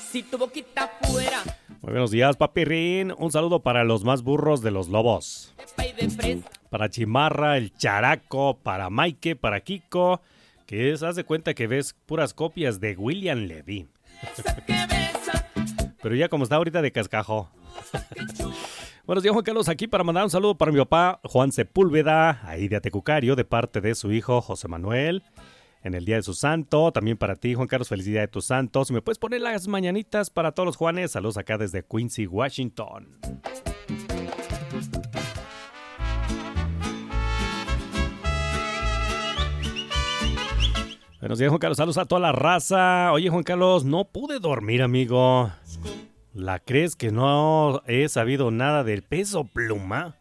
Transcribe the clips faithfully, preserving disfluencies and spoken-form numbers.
Si tu boquita fuera. Muy buenos días, papirrín. Un saludo para los más burros de los lobos. Para Chimarra, el Characo, para Maike, para Kiko, que es, haz de cuenta que ves puras copias de William Levy. Pero ya como está ahorita de cascajo. Buenos días, Juan Carlos, aquí para mandar un saludo para mi papá Juan Sepúlveda, ahí de Atecucario, de parte de su hijo José Manuel, en el día de su santo. También para ti, Juan Carlos, feliz día de tu santo. Si me puedes poner las mañanitas para todos los Juanes, saludos acá desde Quincy, Washington. Buenos días, Juan Carlos, saludos a toda la raza. Oye, Juan Carlos, no pude dormir, amigo. ¿La crees que no he sabido nada del Peso Pluma?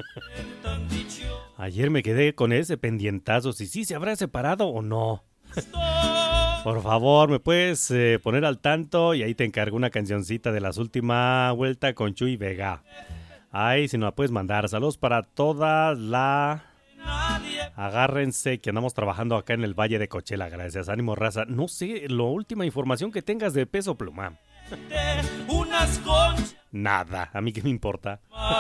Ayer me quedé con ese pendientazo, si sí se habrá separado o no. Por favor, ¿me puedes eh, poner al tanto? Y ahí te encargo una cancioncita de las últimas vueltas con Chuy Vega. Ay, si no la puedes mandar. Saludos para toda la... Agárrense que andamos trabajando acá en el Valle de Coachella. Gracias, ánimo raza. No sé, la última información que tengas de Peso Pluma. Nada, a mí qué me importa.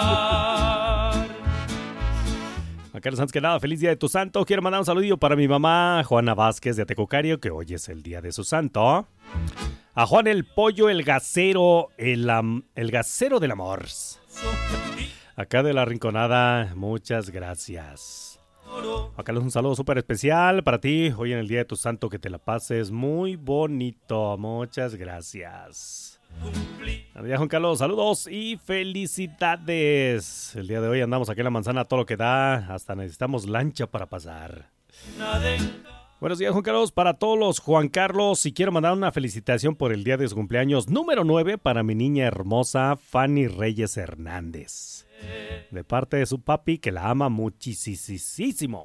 Carlos Sanz, que nada, feliz día de tu santo. Quiero mandar un saludillo para mi mamá Juana Vázquez de Atecucario, que hoy es el día de su santo. A Juan el Pollo, el Gacero, el, um, el Gacero del Amor. Acá de la Rinconada, muchas gracias. A Carlos, un saludo súper especial para ti. Hoy en el día de tu santo, que te la pases muy bonito. Muchas gracias. Buenos días, Juan Carlos, saludos y felicidades. El día de hoy andamos aquí en la manzana, todo lo que da. Hasta necesitamos lancha para pasar. Buenos días, Juan Carlos, para todos los Juan Carlos. Y quiero mandar una felicitación por el día de su cumpleaños número nueve para mi niña hermosa Fanny Reyes Hernández, de parte de su papi, que la ama muchísimo.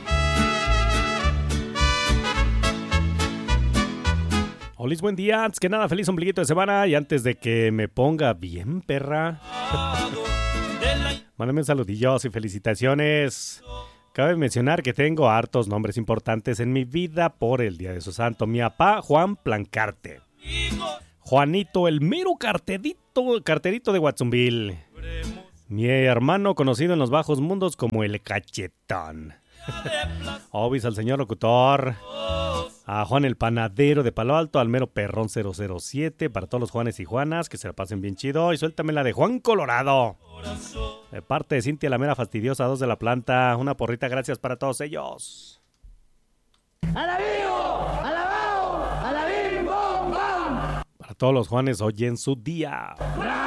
Olis, buen día. Antes que nada, feliz ombliguito de semana. Y antes de que me ponga bien, perra, mándame un saludillo y felicitaciones. Cabe mencionar que tengo hartos nombres importantes en mi vida por el día de su santo. Mi papá, Juan Plancarte. Juanito, el mero carterito, carterito de Watsonville. Mi hermano, conocido en los bajos mundos como el Cachetón. Obis al señor locutor. A Juan el Panadero de Palo Alto, al mero Perrón cero cero siete, para todos los Juanes y Juanas, que se la pasen bien chido. Y suéltame la de Juan Colorado, de parte de Cintia la mera fastidiosa, dos de la planta. Una porrita, gracias para todos ellos. ¡Alabío! ¡Alabao! ¡Alabim! ¡Bom! ¡Bom! Para todos los Juanes, hoy en su día. ¡Bravo!